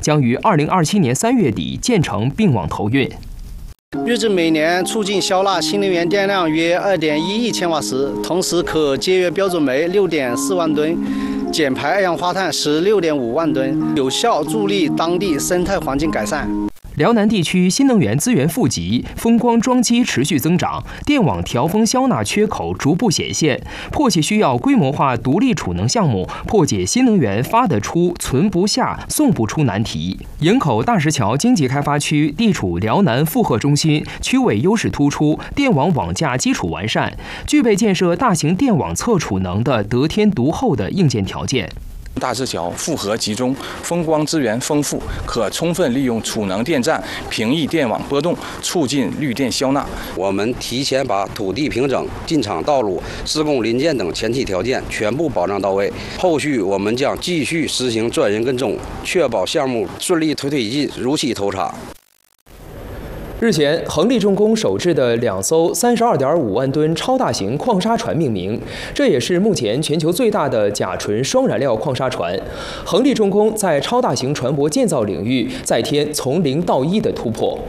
将于2027年3月底建成并网投运。 预计每年促进消纳新能源电量约2.1亿千瓦时，同时可节约标准煤6.4万吨，减排二氧化碳16.5万吨，有效助力当地生态环境改善。 辽南地区新能源资源富集，风光装机持续增长，电网调峰消纳缺口逐步显现，迫切需要规模化独立储能项目，破解新能源发得出、存不下、送不出难题。营口大石桥经济开发区地处辽南负荷中心，区位优势突出，电网网架基础完善，具备建设大型电网测储能的得天独厚的硬件条件。 大石桥负荷集中，风光资源丰富，可充分利用储能电站平抑电网波动，促进绿电消纳。 我们提前把土地平整、进场道路、施工临建等前期条件全部保障到位。后续我们将继续实行专人跟踪，确保项目顺利推进，如期投产。 日前，恒力重工首制的2艘32.5万吨超大型矿砂船命名，这也是目前全球最大的甲醇双燃料矿砂船。恒力重工在超大型船舶建造领域再添从0到1的突破。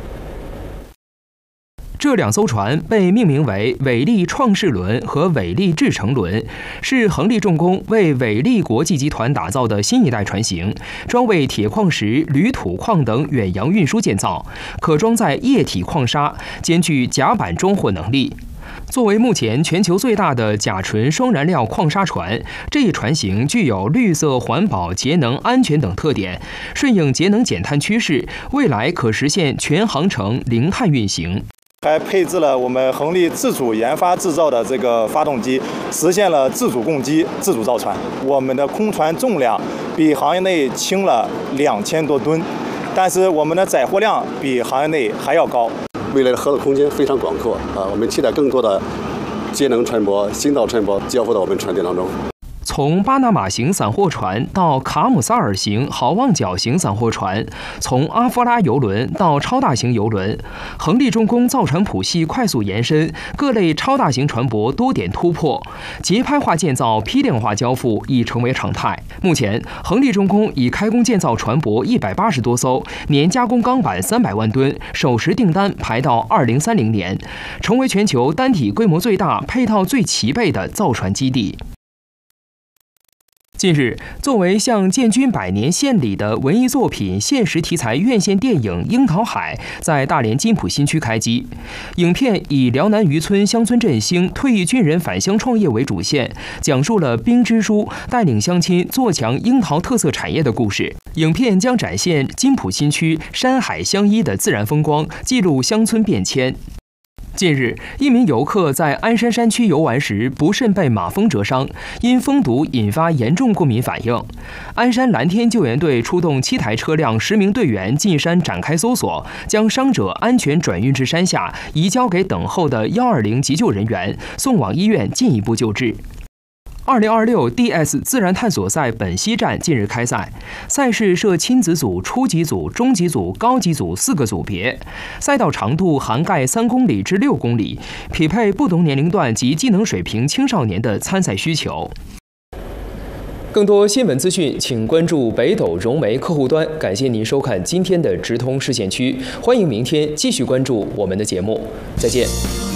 这2艘船被命名为伟力创世轮和伟力智成轮，是恒力重工为伟力国际集团打造的新一代船型，专为铁矿石、铝土矿等远洋运输建造，可装载液体矿砂，兼具甲板装货能力。作为目前全球最大的甲醇双燃料矿砂船，这一船型具有绿色、环保、节能、安全等特点，顺应节能减碳趋势，未来可实现全航程零碳运行。 还配置了我们恒力自主研发制造的这个发动机，实现了自主供机、自主造船。我们的空船重量比行业内轻了2000多吨，但是我们的载货量比行业内还要高。 未来的合作空间非常广阔我们期待更多的节能船舶、新造船舶交付到我们船队当中。 从巴拿马型散货船到卡姆萨尔型好望角型散货船，从阿夫拉邮轮到超大型邮轮，恒力重工造船谱系快速延伸，各类超大型船舶多点突破，节拍化建造、批量化交付已成为常态。目前，恒力重工已开工建造船舶180多艘，年加工钢板300万吨，首时订单排到2030年，成为全球单体规模最大、配套最齐备的造船基地。近日，作为向建军100年献礼的文艺作品现实题材院线电影《樱桃海》在大连金浦新区开机。影片以辽南渔村乡村振兴、退役军人返乡创业为主线，讲述了冰之书带领乡亲做强樱桃特色产业的故事。影片将展现金浦新区山海相依的自然风光，记录乡村变迁。近日，一名游客在鞍山山区游玩时不慎被马蜂蛰伤，因蜂毒引发严重过敏反应。鞍山蓝天救援队出动7台车辆、10名队员进山展开搜索，将伤者安全转运至山下，移交给等候的120急救人员，送往医院进一步救治。2026 DS 自然探索赛本溪站近日开赛，赛事设亲子组、初级组、中级组、高级组4个组别，赛道长度涵盖3公里至6公里，匹配不同年龄段及技能水平青少年的参赛需求。更多新闻资讯，请关注北斗融媒客户端。感谢您收看今天的直通视线区，欢迎明天继续关注我们的节目，再见。